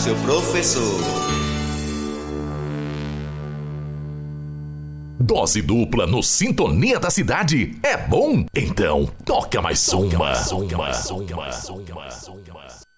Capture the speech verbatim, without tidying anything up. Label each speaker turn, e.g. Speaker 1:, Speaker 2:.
Speaker 1: seu professor.
Speaker 2: Dose dupla no Sintonia da Cidade. É bom? Então, toca mais uma.